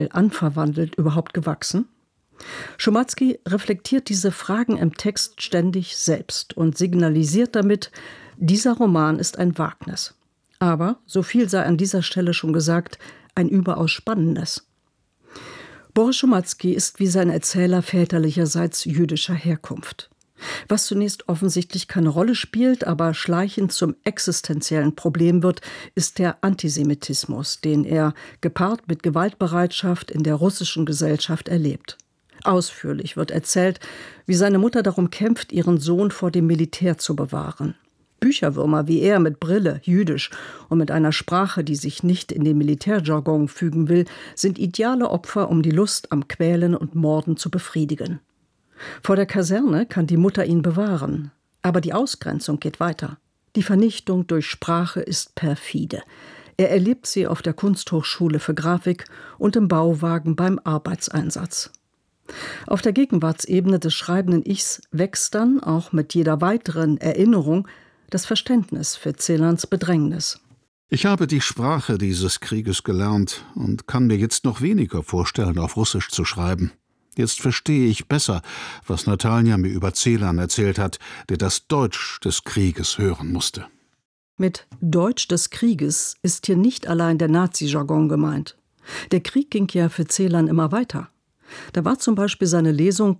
anverwandelt überhaupt gewachsen? Szumatzki reflektiert diese Fragen im Text ständig selbst und signalisiert damit, dieser Roman ist ein Wagnis. Aber, so viel sei an dieser Stelle schon gesagt, ein überaus spannendes. Boris Szumatzki ist wie sein Erzähler väterlicherseits jüdischer Herkunft. Was zunächst offensichtlich keine Rolle spielt, aber schleichend zum existenziellen Problem wird, ist der Antisemitismus, den er, gepaart mit Gewaltbereitschaft, in der russischen Gesellschaft erlebt. Ausführlich wird erzählt, wie seine Mutter darum kämpft, ihren Sohn vor dem Militär zu bewahren. Bücherwürmer wie er mit Brille, jüdisch und mit einer Sprache, die sich nicht in den Militärjargon fügen will, sind ideale Opfer, um die Lust am Quälen und Morden zu befriedigen. Vor der Kaserne kann die Mutter ihn bewahren, aber die Ausgrenzung geht weiter. Die Vernichtung durch Sprache ist perfide. Er erlebt sie auf der Kunsthochschule für Grafik und im Bauwagen beim Arbeitseinsatz. Auf der Gegenwartsebene des schreibenden Ichs wächst dann, auch mit jeder weiteren Erinnerung, das Verständnis für Celans Bedrängnis. Ich habe die Sprache dieses Krieges gelernt und kann mir jetzt noch weniger vorstellen, auf Russisch zu schreiben. Jetzt verstehe ich besser, was Natalja mir über Celan erzählt hat, der das Deutsch des Krieges hören musste. Mit Deutsch des Krieges ist hier nicht allein der Nazi-Jargon gemeint. Der Krieg ging ja für Celan immer weiter. Da war zum Beispiel seine Lesung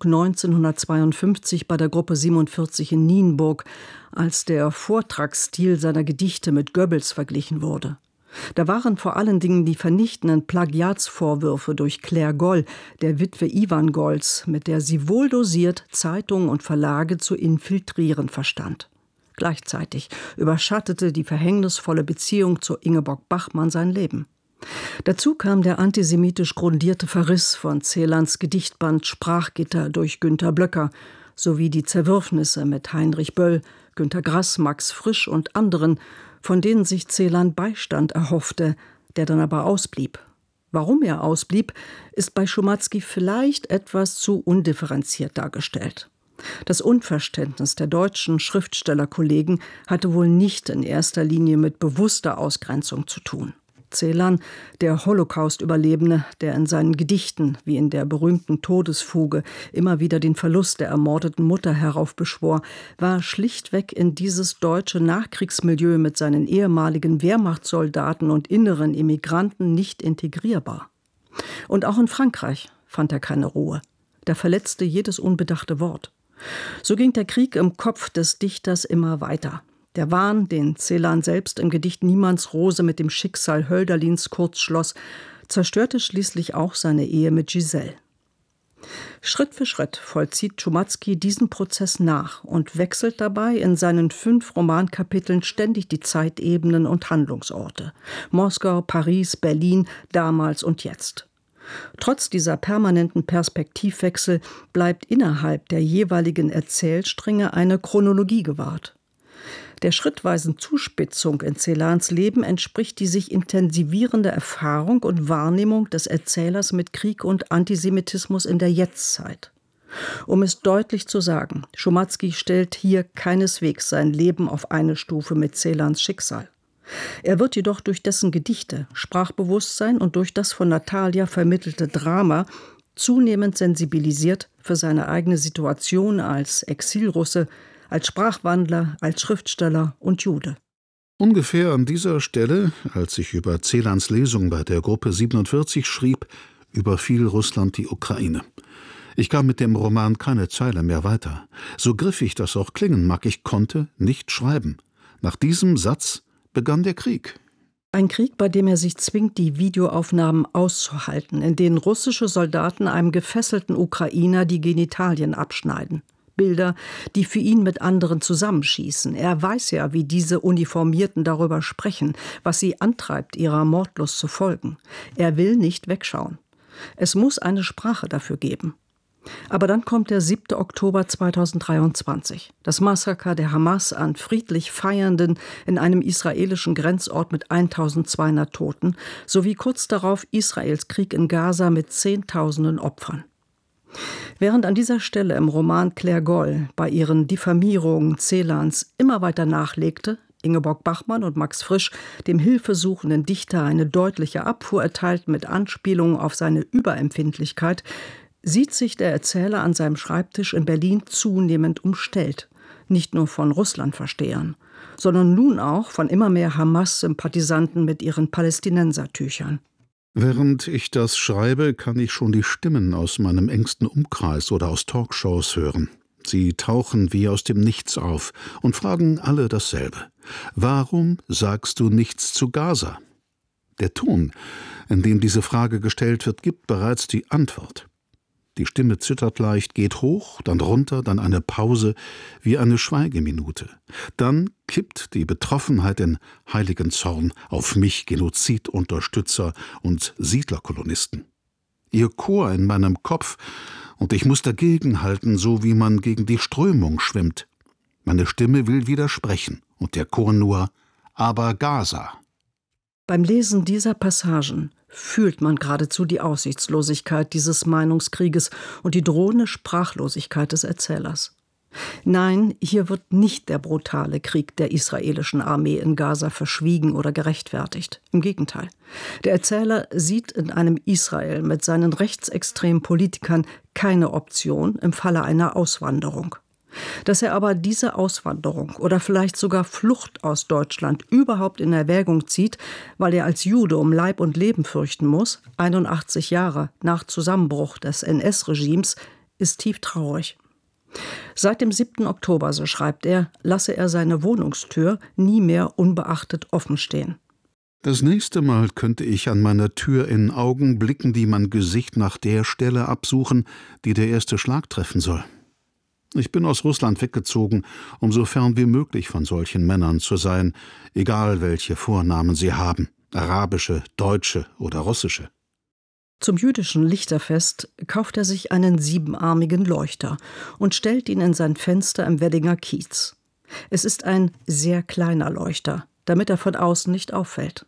1952 bei der Gruppe 47 in Nienburg, als der Vortragsstil seiner Gedichte mit Goebbels verglichen wurde. Da waren vor allen Dingen die vernichtenden Plagiatsvorwürfe durch Claire Goll, der Witwe Iwan Golls, mit der sie wohl dosiert Zeitungen und Verlage zu infiltrieren verstand. Gleichzeitig überschattete die verhängnisvolle Beziehung zu Ingeborg Bachmann sein Leben. Dazu kam der antisemitisch grundierte Verriss von Celans Gedichtband Sprachgitter durch Günter Blöcker sowie die Zerwürfnisse mit Heinrich Böll, Günter Grass, Max Frisch und anderen, von denen sich Celan Beistand erhoffte, der dann aber ausblieb. Warum er ausblieb, ist bei Szumatzki vielleicht etwas zu undifferenziert dargestellt. Das Unverständnis der deutschen Schriftstellerkollegen hatte wohl nicht in erster Linie mit bewusster Ausgrenzung zu tun. Celan, der Holocaust-Überlebende, der in seinen Gedichten, wie in der berühmten Todesfuge, immer wieder den Verlust der ermordeten Mutter heraufbeschwor, war schlichtweg in dieses deutsche Nachkriegsmilieu mit seinen ehemaligen Wehrmachtssoldaten und inneren Immigranten nicht integrierbar. Und auch in Frankreich fand er keine Ruhe. Da verletzte jedes unbedachte Wort. So ging der Krieg im Kopf des Dichters immer weiter. Der Wahn, den Celan selbst im Gedicht Niemandsrose mit dem Schicksal Hölderlins kurz schloss, zerstörte schließlich auch seine Ehe mit Giselle. Schritt für Schritt vollzieht Szumatzki diesen Prozess nach und wechselt dabei in seinen 5 Romankapiteln ständig die Zeitebenen und Handlungsorte. Moskau, Paris, Berlin, damals und jetzt. Trotz dieser permanenten Perspektivwechsel bleibt innerhalb der jeweiligen Erzählstränge eine Chronologie gewahrt. Der schrittweisen Zuspitzung in Celans Leben entspricht die sich intensivierende Erfahrung und Wahrnehmung des Erzählers mit Krieg und Antisemitismus in der Jetztzeit. Um es deutlich zu sagen, Szumatzki stellt hier keineswegs sein Leben auf eine Stufe mit Celans Schicksal. Er wird jedoch durch dessen Gedichte, Sprachbewusstsein und durch das von Natalja vermittelte Drama zunehmend sensibilisiert für seine eigene Situation als Exilrusse, als Sprachwandler, als Schriftsteller und Jude. Ungefähr an dieser Stelle, als ich über Celans Lesung bei der Gruppe 47 schrieb, überfiel Russland die Ukraine. Ich kam mit dem Roman keine Zeile mehr weiter. So griffig das auch klingen mag, ich konnte nicht schreiben. Nach diesem Satz begann der Krieg. Ein Krieg, bei dem er sich zwingt, die Videoaufnahmen auszuhalten, in denen russische Soldaten einem gefesselten Ukrainer die Genitalien abschneiden. Bilder, die für ihn mit anderen zusammenschießen. Er weiß ja, wie diese Uniformierten darüber sprechen, was sie antreibt, ihrer Mordlust zu folgen. Er will nicht wegschauen. Es muss eine Sprache dafür geben. Aber dann kommt der 7. Oktober 2023. Das Massaker der Hamas an friedlich Feiernden in einem israelischen Grenzort mit 1200 Toten, sowie kurz darauf Israels Krieg in Gaza mit Zehntausenden Opfern. Während an dieser Stelle im Roman Claire Goll bei ihren Diffamierungen Celans immer weiter nachlegte, Ingeborg Bachmann und Max Frisch dem hilfesuchenden Dichter eine deutliche Abfuhr erteilten mit Anspielungen auf seine Überempfindlichkeit, sieht sich der Erzähler an seinem Schreibtisch in Berlin zunehmend umstellt. Nicht nur von Russlandverstehern, sondern nun auch von immer mehr Hamas-Sympathisanten mit ihren Palästinensertüchern. Während ich das schreibe, kann ich schon die Stimmen aus meinem engsten Umkreis oder aus Talkshows hören. Sie tauchen wie aus dem Nichts auf und fragen alle dasselbe. Warum sagst du nichts zu Gaza? Der Ton, in dem diese Frage gestellt wird, gibt bereits die Antwort. Die Stimme zittert leicht, geht hoch, dann runter, dann eine Pause, wie eine Schweigeminute. Dann kippt die Betroffenheit in heiligen Zorn auf mich, Genozidunterstützer und Siedlerkolonisten. Ihr Chor in meinem Kopf, und ich muss dagegenhalten, so wie man gegen die Strömung schwimmt. Meine Stimme will widersprechen, und der Chor nur: aber Gaza. Beim Lesen dieser Passagen fühlt man geradezu die Aussichtslosigkeit dieses Meinungskrieges und die drohende Sprachlosigkeit des Erzählers. Nein, hier wird nicht der brutale Krieg der israelischen Armee in Gaza verschwiegen oder gerechtfertigt. Im Gegenteil. Der Erzähler sieht in einem Israel mit seinen rechtsextremen Politikern keine Option im Falle einer Auswanderung. Dass er aber diese Auswanderung oder vielleicht sogar Flucht aus Deutschland überhaupt in Erwägung zieht, weil er als Jude um Leib und Leben fürchten muss, 81 Jahre nach Zusammenbruch des NS-Regimes, ist tief traurig. Seit dem 7. Oktober, so schreibt er, lasse er seine Wohnungstür nie mehr unbeachtet offen stehen. Das nächste Mal könnte ich an meiner Tür in Augen blicken, die mein Gesicht nach der Stelle absuchen, die der erste Schlag treffen soll. Ich bin aus Russland weggezogen, um so fern wie möglich von solchen Männern zu sein, egal welche Vornamen sie haben, arabische, deutsche oder russische. Zum jüdischen Lichterfest kauft er sich einen 7-armigen Leuchter und stellt ihn in sein Fenster im Weddinger Kiez. Es ist ein sehr kleiner Leuchter, damit er von außen nicht auffällt.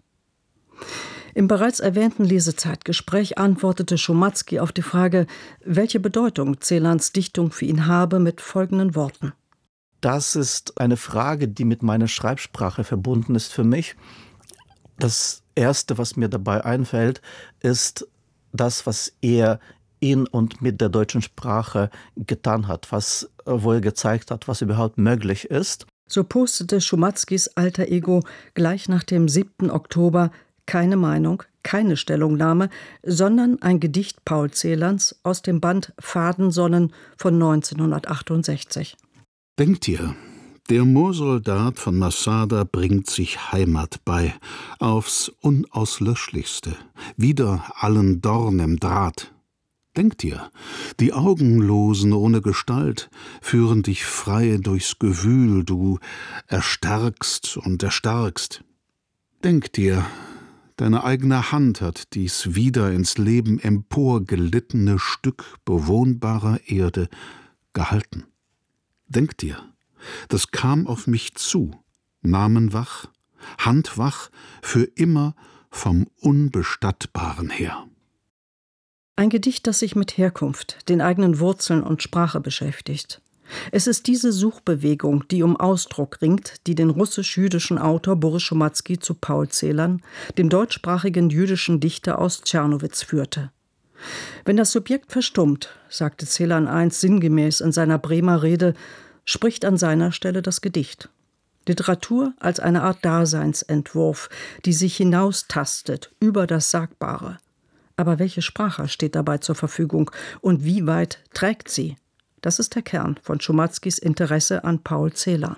Im bereits erwähnten Lesezeitgespräch antwortete Szumatzki auf die Frage, welche Bedeutung Celans Dichtung für ihn habe, mit folgenden Worten. Das ist eine Frage, die mit meiner Schreibsprache verbunden ist für mich. Das Erste, was mir dabei einfällt, ist das, was er in und mit der deutschen Sprache getan hat, wo er gezeigt hat, was überhaupt möglich ist. So postete Szumatzkis alter Ego gleich nach dem 7. Oktober keine Meinung, keine Stellungnahme, sondern ein Gedicht Paul Celans aus dem Band Fadensonnen von 1968. Denkt ihr, der Moorsoldat von Masada bringt sich Heimat bei, aufs Unauslöschlichste, wider allen Dorn im Draht. Denkt ihr, die Augenlosen ohne Gestalt führen dich frei durchs Gewühl, du erstarkst und erstarkst. Denkt ihr, deine eigene Hand hat dies wieder ins Leben emporgelittene Stück bewohnbarer Erde gehalten. Denkt ihr, das kam auf mich zu, namenwach, handwach, für immer vom Unbestattbaren her. Ein Gedicht, das sich mit Herkunft, den eigenen Wurzeln und Sprache beschäftigt. Es ist diese Suchbewegung, die um Ausdruck ringt, die den russisch-jüdischen Autor Boris Szumatzki zu Paul Celan, dem deutschsprachigen jüdischen Dichter aus Czernowitz, führte. Wenn das Subjekt verstummt, sagte Celan einst sinngemäß in seiner Bremer Rede, spricht an seiner Stelle das Gedicht. Literatur als eine Art Daseinsentwurf, die sich hinaustastet über das Sagbare. Aber welche Sprache steht dabei zur Verfügung und wie weit trägt sie? Das ist der Kern von Szumatzkis Interesse an Paul Celan.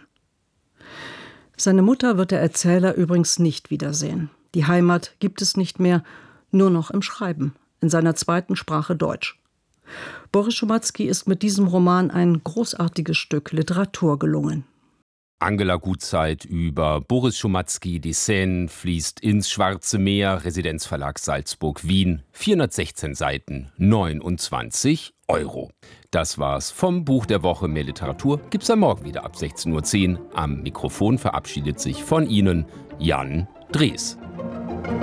Seine Mutter wird der Erzähler übrigens nicht wiedersehen. Die Heimat gibt es nicht mehr, nur noch im Schreiben, in seiner zweiten Sprache Deutsch. Boris Szumatzki ist mit diesem Roman ein großartiges Stück Literatur gelungen. Angela Gutzeit über Boris Szumatzki, die Seine fließt ins Schwarze Meer, Residenzverlag Salzburg-Wien, 416 Seiten, 29 €. Das war's vom Buch der Woche. Mehr Literatur gibt's am Morgen wieder ab 16:10 Uhr. Am Mikrofon verabschiedet sich von Ihnen Jan Drees.